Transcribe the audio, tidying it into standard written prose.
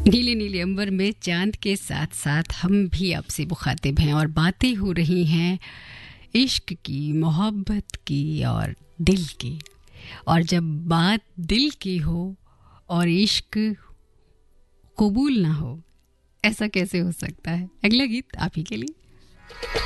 नीले नीले अंबर में चांद के साथ साथ हम भी आपसे मुखातिब हैं और बातें हो रही हैं इश्क की, मोहब्बत की और दिल की। और जब बात दिल की हो और इश्क कबूल ना हो, ऐसा कैसे हो सकता है? अगला गीत आप ही के लिए।